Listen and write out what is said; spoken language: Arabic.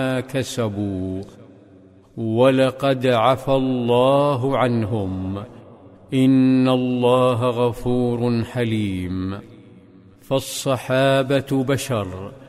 كسبوا ولقد عفى الله عنهم إن الله غفور حليم. فالصحابة بشر